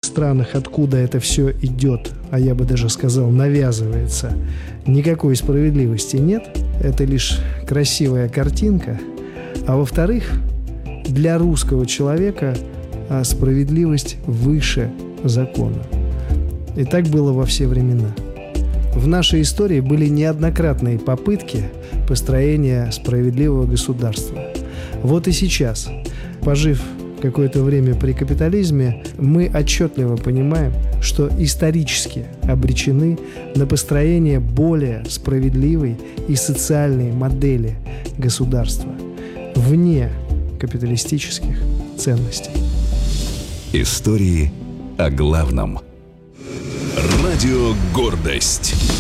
странах, откуда это все идет, а я бы даже сказал, навязывается, никакой справедливости нет. Это лишь красивая картинка. А во-вторых, для русского человека справедливость выше закона. И так было во все времена. В нашей истории были неоднократные попытки построения справедливого государства. Вот и сейчас, пожив какое-то время при капитализме, мы отчетливо понимаем, что исторически обречены на построение более справедливой и социальной модели государства вне капиталистических ценностей. Истории о главном. Радио «Гордость».